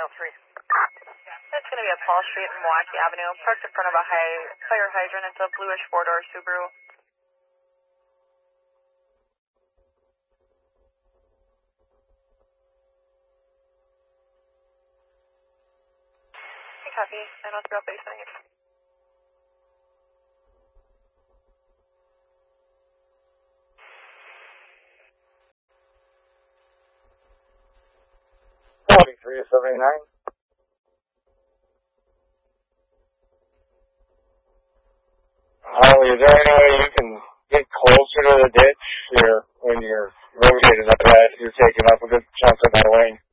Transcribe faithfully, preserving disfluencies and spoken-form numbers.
three. It's going to be at Paul Street and Milwaukee Avenue, parked in front of a high, fire hydrant. It's a bluish four-door Subaru. Hey, copy. nine oh three base nine. three seventy-nine. Holly, is there any way you can get closer to the ditch here when you're rotating up that? You're taking up a good chunk of that lane.